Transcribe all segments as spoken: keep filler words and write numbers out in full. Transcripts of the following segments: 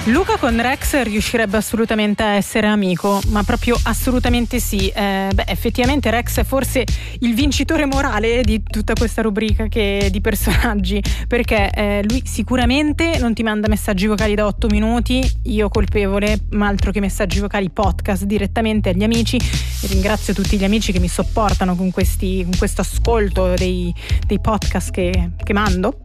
Luca con Rex riuscirebbe assolutamente a essere amico, ma proprio assolutamente sì. Eh, beh, effettivamente Rex è forse il vincitore morale di tutta questa rubrica che di personaggi, perché eh, lui sicuramente non ti manda messaggi vocali da otto minuti, io colpevole, ma altro che messaggi vocali, podcast direttamente agli amici. E ringrazio tutti gli amici che mi sopportano con questi con questo ascolto dei, dei podcast che, che mando.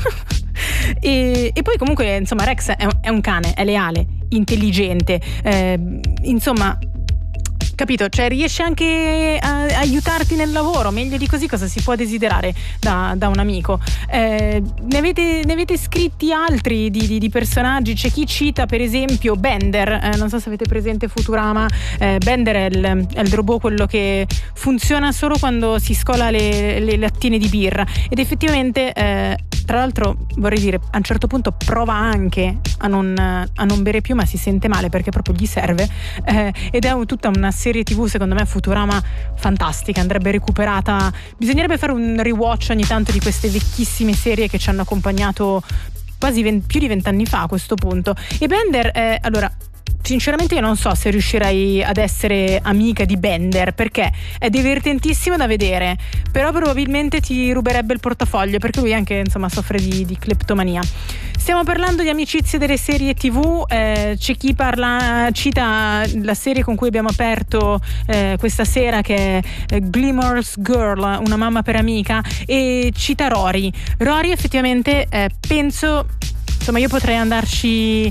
E, e poi comunque insomma Rex è un, è un cane, è leale, intelligente, eh, insomma, capito? Cioè riesce anche a, a aiutarti nel lavoro, meglio di così cosa si può desiderare da, da un amico. Eh, ne, avete, ne avete scritti altri di, di, di personaggi? C'è chi cita per esempio Bender, eh, non so se avete presente Futurama. eh, Bender è il, è il robot, quello che funziona solo quando si scola le, le lattine di birra, ed effettivamente eh, tra l'altro vorrei dire a un certo punto prova anche a non, a non bere più, ma si sente male perché proprio gli serve, eh, ed è tutta una serie tv secondo me Futurama fantastica, andrebbe recuperata. Bisognerebbe fare un rewatch ogni tanto di queste vecchissime serie che ci hanno accompagnato quasi venti, più di vent'anni fa a questo punto. E Bender, eh, allora sinceramente io non so se riuscirei ad essere amica di Bender, perché è divertentissimo da vedere, però probabilmente ti ruberebbe il portafoglio, perché lui anche insomma soffre di, di cleptomania. Stiamo parlando di amicizie delle serie tv, eh, c'è chi parla, cita la serie con cui abbiamo aperto eh, questa sera, che è eh, Gilmore's Girl, una mamma per amica, e cita Rory. Rory effettivamente eh, penso, insomma io potrei andarci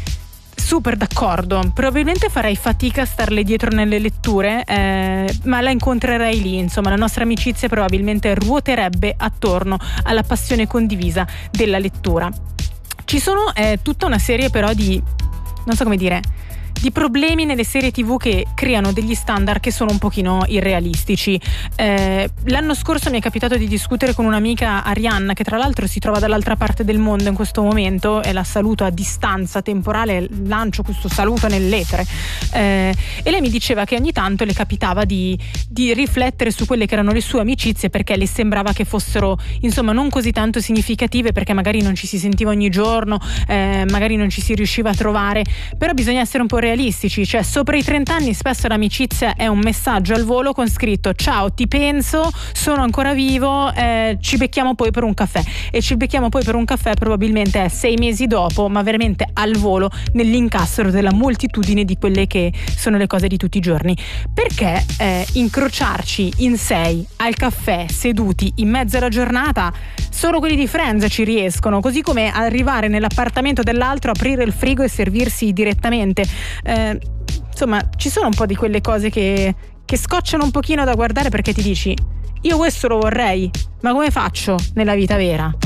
super d'accordo, probabilmente farei fatica a starle dietro nelle letture, eh, ma la incontrerei lì, insomma la nostra amicizia probabilmente ruoterebbe attorno alla passione condivisa della lettura. Ci sono eh, tutta una serie però di, non so come dire, di problemi nelle serie tv che creano degli standard che sono un pochino irrealistici. Eh, l'anno scorso mi è capitato di discutere con un'amica, Arianna, che tra l'altro si trova dall'altra parte del mondo in questo momento, e la saluto a distanza temporale, lancio questo saluto nell'etere, eh, e lei mi diceva che ogni tanto le capitava di, di riflettere su quelle che erano le sue amicizie, perché le sembrava che fossero insomma non così tanto significative, perché magari non ci si sentiva ogni giorno, eh, magari non ci si riusciva a trovare. Però bisogna essere un po' realistici, cioè sopra i trenta anni spesso l'amicizia è un messaggio al volo con scritto ciao, ti penso, sono ancora vivo, eh, ci becchiamo poi per un caffè, e ci becchiamo poi per un caffè probabilmente è sei mesi dopo, ma veramente al volo, nell'incastro della moltitudine di quelle che sono le cose di tutti i giorni. Perché eh, incrociarci in sei al caffè seduti in mezzo alla giornata? Solo quelli di Friends ci riescono, così come arrivare nell'appartamento dell'altro, aprire il frigo e servirsi direttamente. Eh, insomma ci sono un po' di quelle cose che, che scocciano un pochino da guardare, perché ti dici io questo lo vorrei, ma come faccio nella vita vera?